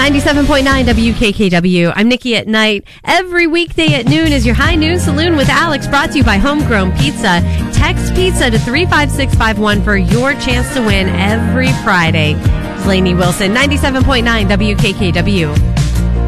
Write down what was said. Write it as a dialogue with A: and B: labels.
A: 97.9 WKKW. I'm Nikki at Night. Every weekday at noon is your High Noon Saloon with Alex, brought to you by Homegrown Pizza. Text pizza to 35651 for your chance to win every Friday. Lainey Wilson, 97.9 WKKW.